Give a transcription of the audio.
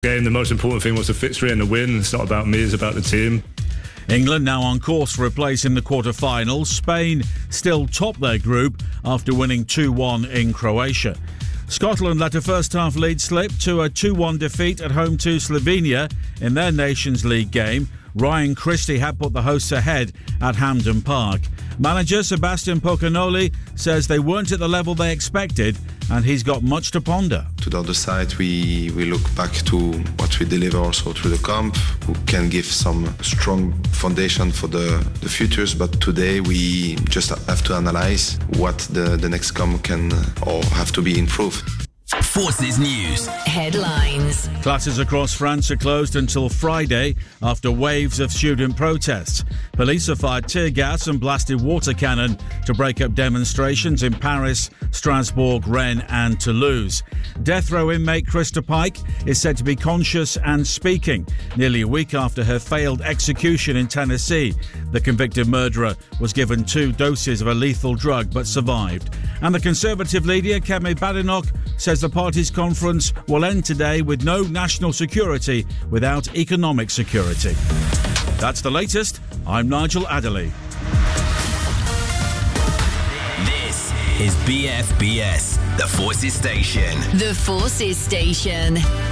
Game, the most important thing was the victory and the win. It's not about me, it's about the team. England now on course for a place in the quarter-finals. Spain still top their group after winning 2-1 in Croatia. Scotland let a first-half lead slip to a 2-1 defeat at home to Slovenia in their Nations League game. Ryan Christie had put the hosts ahead at Hampden Park. Manager Sebastian Pocanoli says they weren't at the level they expected, and he's got much to ponder. To the other side, we look back to what we deliver also through the camp, who can give some strong foundation for the futures. But today we just have to analyze what the next camp can or have to be improved. Forces News headlines. Classes across France are closed until Friday after waves of student protests. Police have fired tear gas and blasted water cannon to break up demonstrations in Paris, Strasbourg, Rennes and Toulouse. Death row inmate Krista Pike is said to be conscious and speaking. Nearly a week after her failed execution in Tennessee, the convicted murderer was given 2 doses of a lethal drug but survived. And the Conservative leader, Kemi Badenoch, says the party's conference will end today with no national security without economic security. That's the latest. I'm Nigel Adderley. This is BFBS, the Forces Station. The Forces Station.